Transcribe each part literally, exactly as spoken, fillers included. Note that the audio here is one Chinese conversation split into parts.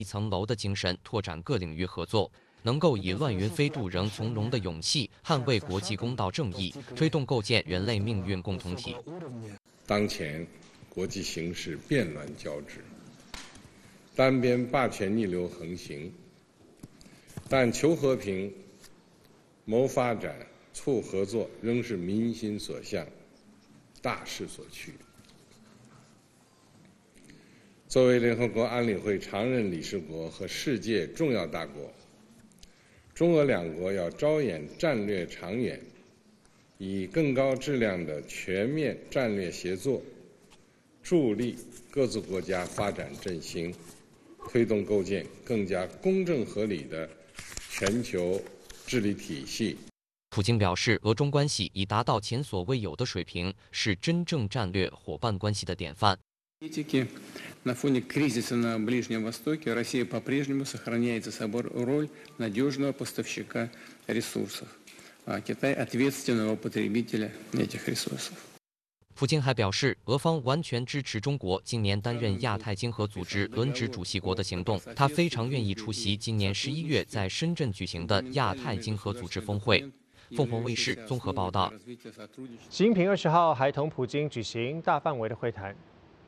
一层楼的精神，拓展各领域合作，能够以乱云飞渡人从容的勇气，捍卫国际公道正义，推动构建人类命运共同体。 当前国际形势变乱交织，单边霸权逆流横行，但求和平、谋发展、促合作仍是民心所向、大势所趋。作为联合国安理会常任理事国和世界重要大国，中俄两国要着眼战略长远，以更高质量的全面战略协作，助力各自国家发展振兴，推动构建更加公正合理的全球治理体系。 普京表示，俄中关系已达到前所未有的水平，是真正战略伙伴关系的典范。 На фоне кризиса на Ближнем Востоке Россия по-прежнему сохраняет за собой роль надежного поставщика ресурсов, а Китай – ответственного потребителя этих ресурсов. 普京还表示，俄方完全支持中国今年担任亚太经合组织轮值主席国的行动，他非常愿意出席今年十一月在深圳举行的亚太经合组织峰会。凤凰卫视综合报道。 习近平二十号还同普京举行大范围的会谈。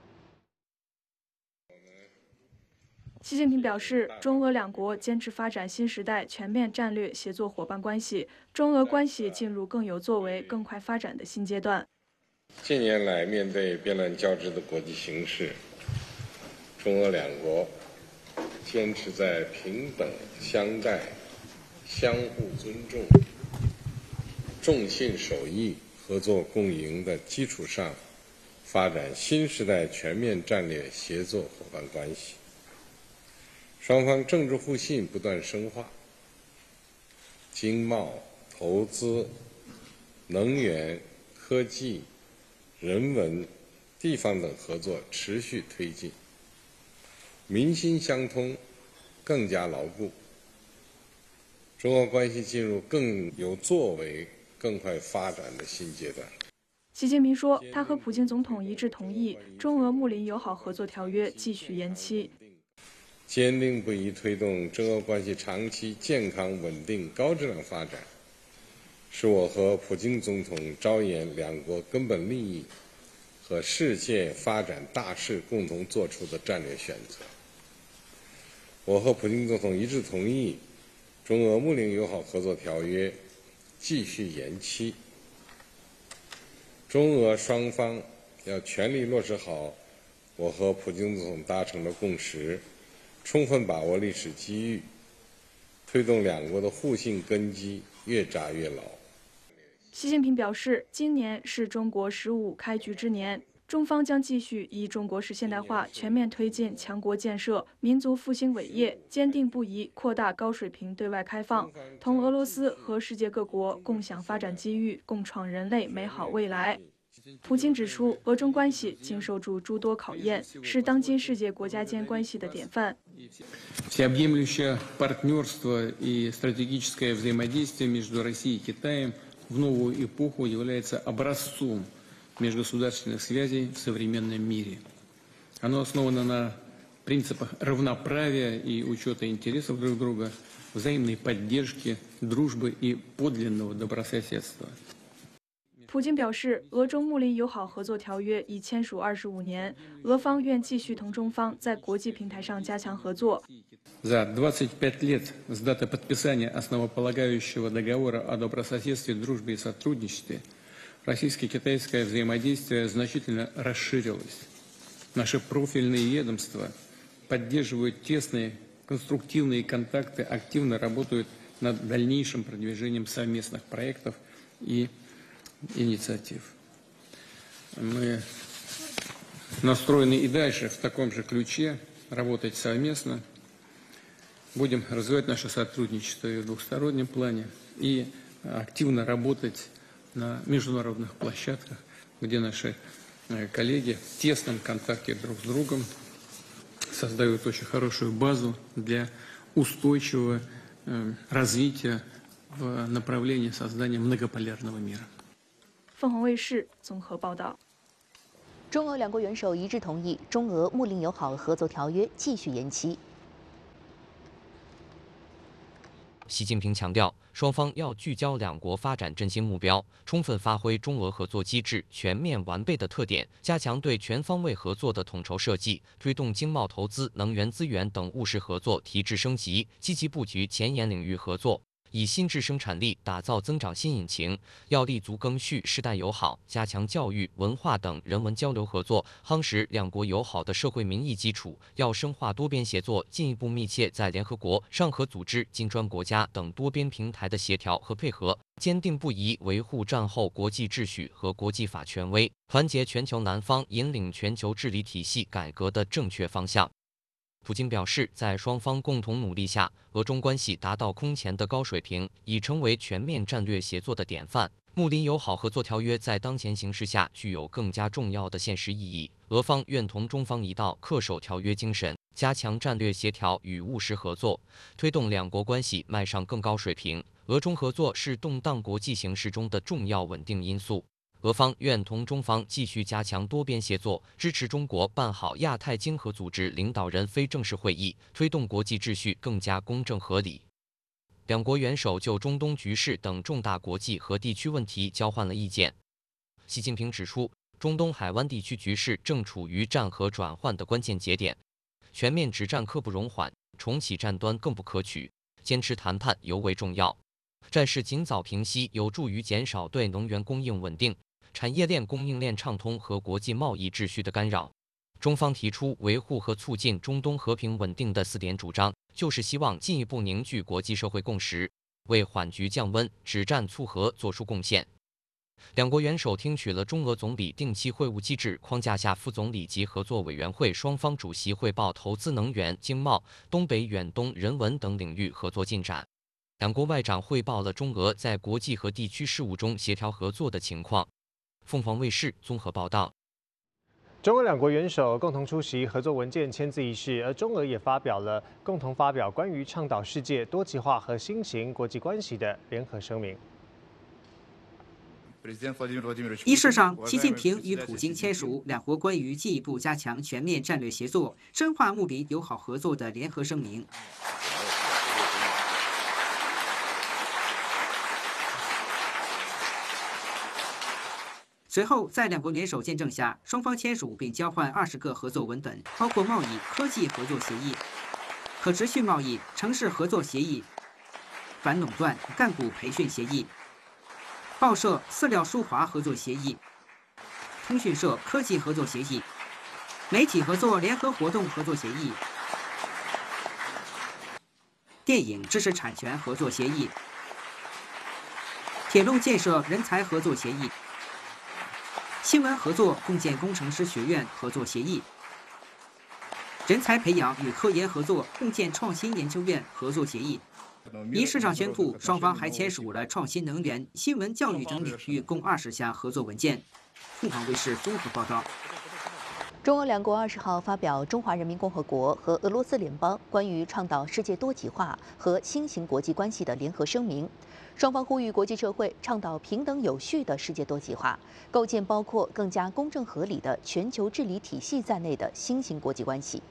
习近平表示，中俄两国坚持发展新时代全面战略协作伙伴关系，中俄关系进入更有作为、更快发展的新阶段。 近年来，面对变乱交织的国际形势，中俄两国坚持在平等相待、相互尊重、重信守义、合作共赢的基础上，发展新时代全面战略协作伙伴关系。双方政治互信不断深化，经贸、投资、能源、科技、人文、地方等合作持续推进，民心相通更加牢固。中俄关系进入更有作为、更快发展的新阶段。 习近平说，他和普京总统一致同意中俄睦邻友好合作条约继续延期。 坚定不移推动中俄关系长期健康、稳定、高质量发展，是我和普京总统着眼两国根本利益和世界发展大势共同做出的战略选择。我和普京总统一致同意中俄睦邻友好合作条约继续延期。中俄双方要全力落实好我和普京总统达成的共识，充分把握历史机遇，推动两国的互信根基越扎越牢。 习近平表示，今年是中国“十五”开局之年，中方将继续以中国式现代化全面推进强国建设、民族复兴伟业，坚定不移扩大高水平对外开放，同俄罗斯和世界各国共享发展机遇，共创人类美好未来。普京指出，俄中关系经受住诸多考验，是当今世界国家间关系的典范。 Всеобъемлющее партнерство и стратегическое взаимодействие между Россией и Китаем в новую эпоху является образцом межгосударственных связей в современном мире. Оно основано на принципах равноправия и учета интересов друг друга, взаимной поддержки, дружбы и подлинного добрососедства. 普京表示，俄中睦邻友好合作条约已签署二十五年，俄方愿继续同中方在国际平台上加强合作。 За двадцать пять лет с даты подписания основополагающего договора о добрососедстве, дружбе и сотрудничестве российско-китайское взаимодействие значительно расширилось. Наши профильные ведомства поддерживают тесные конструктивные контакты, активно работают над дальнейшим продвижением совместных проектов и инициатив. Мы настроены и дальше в таком же ключе работать совместно. Будем развивать наше сотрудничество и в двухстороннем плане, и активно работать на международных площадках, где наши коллеги в тесном контакте друг с другом создают очень хорошую базу для устойчивого развития в направлении создания многополярного мира. 凤凰卫视综合报道。 中俄两国元首一致同意中俄睦邻友好合作条约继续延期。 习近平强调，双方要聚焦两国发展振兴目标，充分发挥中俄合作机制全面完备的特点，加强对全方位合作的统筹设计，推动经贸投资、能源资源等务实合作提质升级，积极布局前沿领域合作。以新质生产力打造增长新引擎，要立足更续世代友好，加强教育、文化等人文交流合作，夯实两国友好的社会民意基础。要深化多边协作，进一步密切在联合国、上合组织、金砖国家等多边平台的协调和配合，坚定不移维护战后国际秩序和国际法权威，团结全球南方，引领全球治理体系改革的正确方向。普京表示，在双方共同努力下，俄中关系达到空前的高水平，已成为全面战略协作的典范。睦邻友好合作条约在当前形势下具有更加重要的现实意义。俄方愿同中方一道，恪守条约精神，加强战略协调与务实合作，推动两国关系迈上更高水平。俄中合作是动荡国际形势中的重要稳定因素。俄方愿同中方继续加强多边协作，支持中国办好亚太经合组织领导人非正式会议，推动国际秩序更加公正合理。两国元首就中东局势等重大国际和地区问题交换了意见。习近平指出，中东海湾地区局势正处于战和转换的关键节点，全面止战刻不容缓，重启战端更不可取，坚持谈判尤为重要。战事尽早平息，有助于减少对能源供应稳定、产业链供应链畅通和国际贸易秩序的干扰。中方提出维护和促进中东和平稳定的四点主张，就是希望进一步凝聚国际社会共识，为缓局降温、止战促和作出贡献。两国元首听取了中俄总理定期会晤机制框架下副总理级合作委员会双方主席汇报投资、能源、经贸、东北远东、人文等领域合作进展。两国外长汇报了中俄在国际和地区事务中协调合作的情况。凤凰卫视综合报道。 中俄两国元首共同出席合作文件签字仪式，而中俄也发表了共同发表关于倡导世界多极化和新型国际关系的联合声明。 仪式上，习近平与普京签署两国关于进一步加强全面战略协作、深化睦邻友好合作的联合声明。随后，在两国元首见证下，双方签署并交换二十个合作文本，包括贸易、科技合作协议、可持续贸易、城市合作协议、反垄断、干部培训协议、报社饲料输华合作协议、通讯社科技合作协议、媒体合作联合活动合作协议、电影知识产权合作协议、铁路建设人才合作协议、新闻合作共建工程师学院合作协议、人才培养与科研合作共建创新研究院合作协议。仪式上宣布，双方还签署了创新能源、新闻教育等领域共二十项合作文件。凤凰卫视综合报道。 中俄两国二十号发表《中华人民共和国和俄罗斯联邦关于倡导世界多极化和新型国际关系的联合声明》，双方呼吁国际社会倡导平等有序的世界多极化，构建包括更加公正合理的全球治理体系在内的新型国际关系。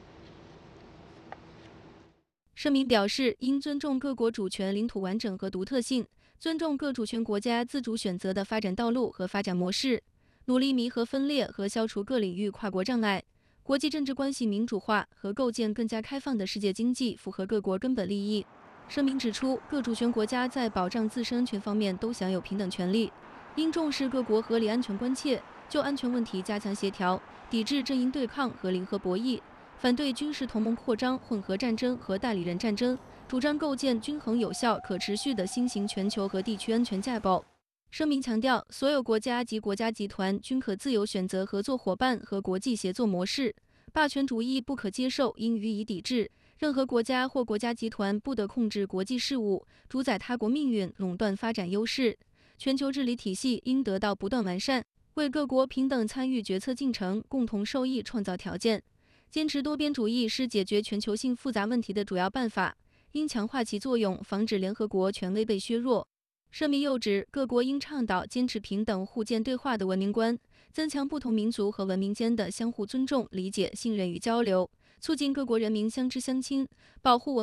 声明表示，应尊重各国主权、领土完整和独特性，尊重各主权国家自主选择的发展道路和发展模式，努力弥合分裂和消除各领域跨国障碍，国际政治关系民主化和构建更加开放的世界经济符合各国根本利益。声明指出，各主权国家在保障自身安全方面都享有平等权利，应重视各国合理安全关切，就安全问题加强协调，抵制阵营对抗和零和博弈，反对军事同盟扩张、混合战争和代理人战争，主张构建均衡、有效、可持续的新型全球和地区安全架构。声明强调，所有国家及国家集团均可自由选择合作伙伴和国际协作模式，霸权主义不可接受，应予以抵制。任何国家或国家集团不得控制国际事务，主宰他国命运，垄断发展优势。全球治理体系应得到不断完善，为各国平等参与决策进程、共同受益创造条件。坚持多边主义是解决全球性复杂问题的主要办法，应强化其作用，防止联合国权威被削弱。声明又指，各国应倡导坚持平等互鉴对话的文明观，增强不同民族和文明间的相互尊重、理解、信任与交流，促进各国人民相知相亲，保护文